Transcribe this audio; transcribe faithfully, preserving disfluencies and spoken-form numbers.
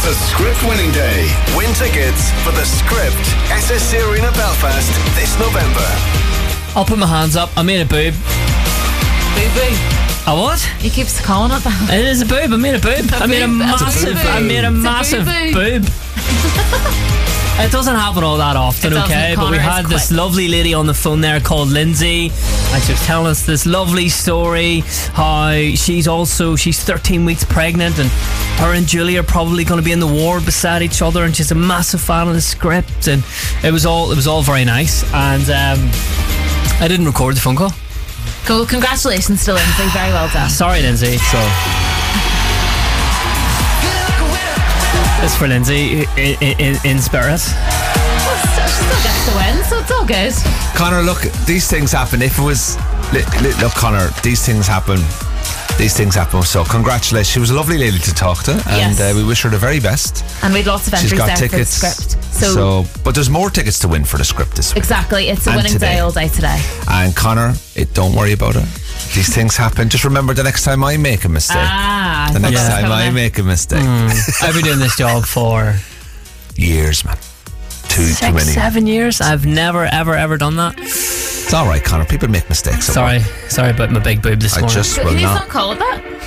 The Script Winning Day. Win tickets for the Script S S C Arena Belfast this November. I'll put my hands up. I made a boob. Boo boo. A what? He keeps calling it that. It is a boob. I made a boob. A I made a boob. That's a massive. boob. I made a It's a massive boo-boo. boob. It doesn't happen all that often, It doesn't. okay? But we Connor had is this quick. lovely lady on the phone there called Lindsay, and she was telling us this lovely story how she's also she's thirteen weeks pregnant, and her and Julie are probably going to be in the ward beside each other, and she's a massive fan of the Script, and it was all it was all very nice. And um, I didn't record the phone call. Cool. Congratulations to Lindsay. Very well done. Sorry, Lindsay. So. It's for Lindsay in, in, in spirit. Well, she still gets to win, so it's all good. Connor, look, these things happen. If it was, li- li- look, Connor, these things happen. These things happen. So, congratulations. She was a lovely lady to talk to, and Yes. uh, we wish her the very best. And we had lots of entries She's got there tickets. for the Script. So, but there's more tickets to win for the Script this week. exactly, it's a And winning today. day all day today. And Connor, it, don't worry about it. These things happen. Just remember, the next time I make a mistake, Ah, the next yeah. time I make a mistake, I've been doing this job for years, man. Too six, too many. seven years. I've never, ever, ever done that. It's all right, Connor. People make mistakes. at Sorry, work. sorry about my big boob this I morning. just Can will you not. not call it that?